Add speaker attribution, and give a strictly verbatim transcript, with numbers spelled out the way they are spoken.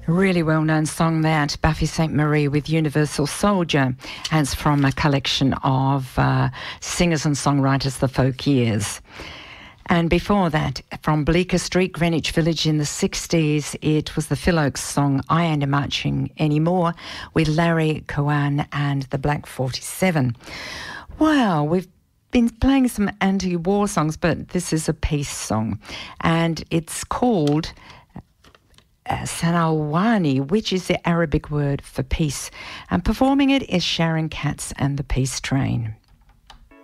Speaker 1: Really well-known song that, Buffy Sainte-Marie with Universal Soldier, as from a collection of uh, singers and songwriters, the Folk Years. And before that, from Bleecker Street, Greenwich Village in the sixties, it was the Phil Oakes song I Ain't Marching Anymore with Larry Cowan and the Black forty-seven. Wow, we've been playing some anti-war songs, but this is a peace song, and it's called Uh, Sanawani, which is the Arabic word for peace. And performing it is Sharon Katz and the Peace Train.